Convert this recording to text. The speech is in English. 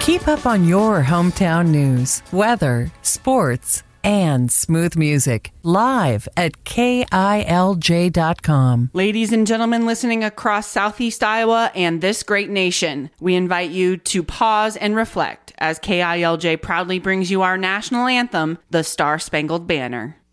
Keep up on your hometown news, weather, sports, and smooth music live at KILJ.com. Ladies and gentlemen listening across Southeast Iowa and this great nation, we invite you to pause and reflect as KILJ proudly brings you our national anthem, the Star-Spangled Banner.